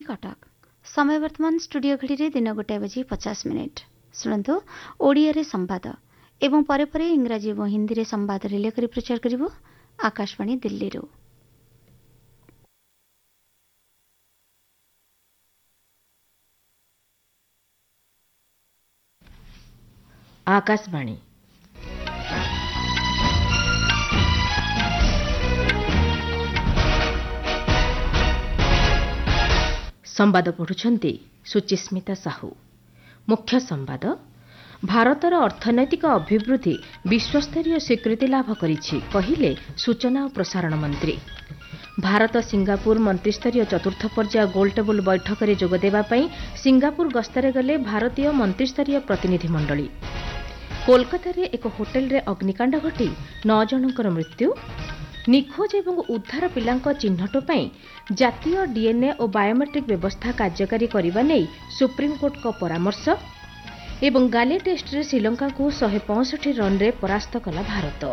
कटक समय वर्तमान स्टूडियो घड़ी दिन 1:50 शुणु ओडिया संवाद एवं परे परे इंग्राजी और हिंदी रे संवाद रिले करी प्रचार करिवो आकाशवाणी दिल्ली रो। आकाशवाणी संवाद पढ़ुछंती सुचिस्मिता साहू। मुख्य संवाद भारतर अर्थनैतिक अभिवृद्धि विश्वस्तरीय स्वीकृति लाभ करिछि कहिले सूचना और प्रसारण मंत्री। भारत सिंगापुर मंत्रिस्तरीय चतुर्थ पर्याय गोलटेबल बैठक में जोगदेवा पई सिंगापुर गस्तरे गले भारतीय मंत्रिस्तरीय प्रतिनिधि मंडली। कोलकाता एक होटेल रे अग्निकांड घटी 9 जनकर मृत्यु। निखोज एवं उद्धार पिलांक चिन्हट पई जातीय डीएनए और बायोमेट्रिक व्यवस्था कार्यकारी करने नहीं सुप्रीमकोर्ट को परामर्श एवं गाले टेस्ट रे श्रीलंका को 165 रन रे परास्त कला भारत।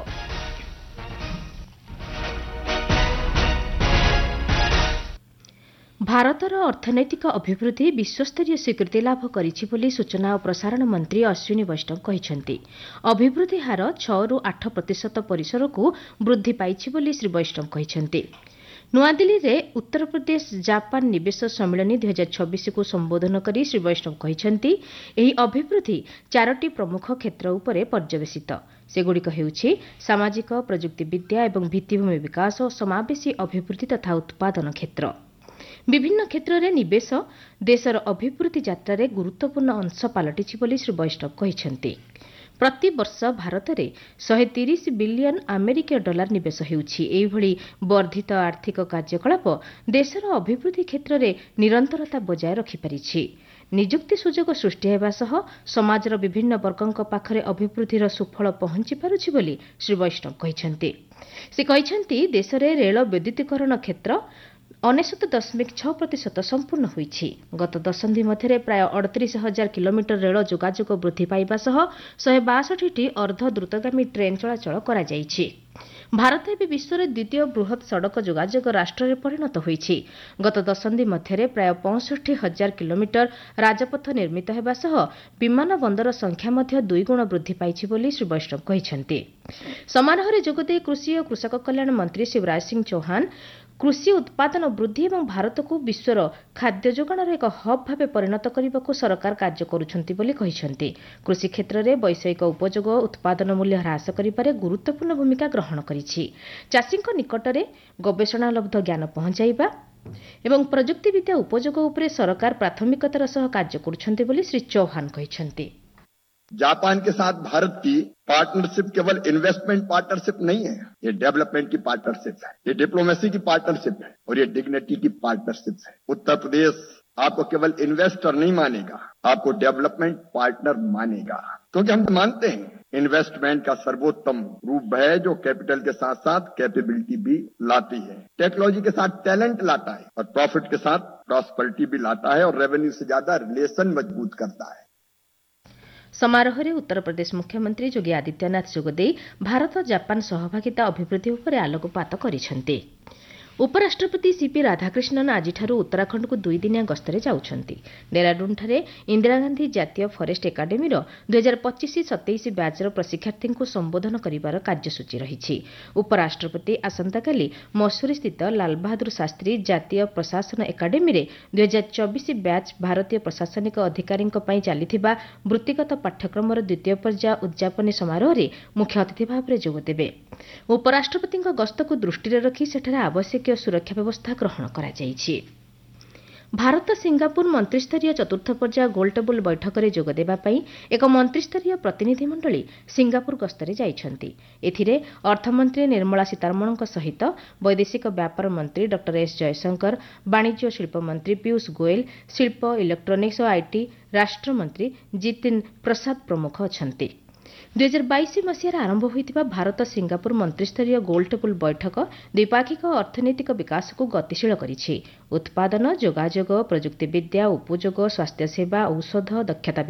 भारतर अर्थनैतिक अभिवृद्धि विश्वस्तरीय स्वीकृति लाभ करिछि बोली सूचना और प्रसारण मंत्री अश्विनी वैष्णव कहिसेंति। अभिवृद्धि हार 6 ରୁ 8% परिसर को वृद्धि पाइछि बोली श्री वैष्णव कहिसेंति। नुआदिल्ली रे उत्तर प्रदेश जापान निवेश सम्मेलन 2026 को संबोधन करी श्री वैष्णव कहिसेंति एही अभिवृद्धि 4टी प्रमुख क्षेत्र उपरे पर्यवेसित। सेगुड़िक हेउछि सामाजिक प्रजुक्ति विद्या एवं भित्तिभूमि विकास और समावेशी अभिवृद्धि तथा उत्पादन क्षेत्र। विभिन्न क्षेत्र में निवेश देशर अभिवृद्धि यात्रा रे गुरुत्वपूर्ण अंश पलटिछि बोली श्री वैष्णव कहिसेंति। प्रति वर्ष भारत में 130 बिलियन अमेरिकीय डॉलर निवेश हेउछि। एही भली वर्धित आर्थिक कार्यकलाप देशर अभिवृद्धि क्षेत्र में निरंतरता बजाय रखि परिछि। निजुक्ति सुजोग सृष्टि हेबा सह समाजर विभिन्न वर्गंक पाखरे अभिवृद्धिर सुफल पहुंची पारुछि बोली श्री वैष्णव कहिसेंति। से कहिसेंति देश में रेल विद्युतीकरण क्षेत्र 99.6% संपूर्ण होईछि। गत दशंधि मध्य प्राय 38,000 किलोमीटर रेल जोगाजोग वृद्धि पाइबा सह 162टी अर्ध द्रुतगामी ट्रेन चलाचल करा जाइछि। भारत एवं विश्वर द्वितीय बृहत सड़क जोगाजोग राष्ट्र में परिणत होईछि। गत दशंधि मध्य प्राय 65,000 किलोमीटर राजपथ निर्मित हेबा सह विमान बंदर संख्या मध्य 2 गुण वृद्धि पाइछि बोली श्री वैष्णव कहिसेंति। समारोह में जोगदे कृषि और कृषक कल्याण मंत्री शिवराज सिंह चौहान कृषि उत्पादन वृद्धि एवं भारत को विश्वर खाद्य जोगाणर एक हब भाव परिणत करने को सरकार कार्य करुछंती बोली कहिसेंति। कृषि क्षेत्र में वैषयिक उपयोग उत्पादन मूल्य ह्रास करिबारे गुरुत्वपूर्ण भूमिका ग्रहण करिछि। चाषीक निकटरे गवेषणालब्ध ज्ञान पहुंचाइबा एवं प्रजुक्ति विद्या उपयोग उपरे सरकार प्राथमिकतार सह कार्य करुछंती बोली श्री चौहान कहिसेंति। जापान के साथ भारत की पार्टनरशिप केवल इन्वेस्टमेंट पार्टनरशिप नहीं है, ये डेवलपमेंट की पार्टनरशिप है, ये डिप्लोमेसी की पार्टनरशिप है और ये डिग्निटी की पार्टनरशिप है। उत्तर प्रदेश आपको केवल इन्वेस्टर नहीं मानेगा, आपको डेवलपमेंट पार्टनर मानेगा, क्योंकि हम मानते हैं इन्वेस्टमेंट का सर्वोत्तम रूप है जो कैपिटल के साथ साथ कैपेबिलिटी भी लाती है, टेक्नोलॉजी के साथ टैलेंट लाता है और प्रॉफिट के साथ प्रॉस्पेरिटी भी लाता है और रेवेन्यू से ज्यादा रिलेशन मजबूत करता है। समारोह में उत्तर प्रदेश मुख्यमंत्री योगी आदित्यनाथ जोगदे भारत जापान सहभागिता अभिवृद्धि उपर आलोकपात करिसेंति। उपराष्ट्रपति सीपी राधाकृष्णन आजिठारू उत्तराखंड को 2 दिनिया गस्तरे जाउछंती। डेहराडून ठारे इंदिरा गांधी जातीय फरेस्ट एकाडेमी 2025-27 बैचर प्रशिक्षार्थी को संबोधन करिवार कार्यसूची रहिछि। उपराष्ट्रपति आसंताकाली मसूरी स्थित लाल बहादुर शास्त्री जातीय प्रशासन एकाडेमी 2024 बैच भारतीय प्रशासनिक अधिकारी चलिथिबा वृत्तिगत पाठ्यक्रम द्वितीय पर्याय उद्यापनी समारोह में मुख्य अतिथि भाव में जोगदेवे। उपराष्ट्रपति गस्त को दृष्टि रखी सेठारे आवश्यक सुरक्षा व्यवस्था ग्रहण करा जाइछि। भारत सिंगापुर मंत्रिस्तरीय चतुर्थ पर्याय गोलटेबल बैठक में जोगदेवा पई एक मंत्रिस्तरीय प्रतिनिधि मंडली सिंगापुर गस्तरे जाइछंती। एथिरे अर्थमंत्री निर्मला सीतारमण सहित वैदेशिक व्यापार मंत्री डॉ एस जयशंकर, वाणिज्य और शिल्प मंत्री पीयूष गोयल, शिल्प इलेक्ट्रोनिक्स और आईटी राष्ट्रमंत्री जितिन प्रसाद प्रमुख अछंती। 2022 मसीहार आरंभ होइतिबा भारत सिंगापुर मंत्रिस्तरीय गोलटेबल बैठक द्विपाक्षिक अर्थनैतिक विकास को गतिशील करिछि। उत्पादन, जोगाजोग, प्रजुक्ति विद्या, उपयोग, स्वास्थ्य सेवा, औषध, दक्षता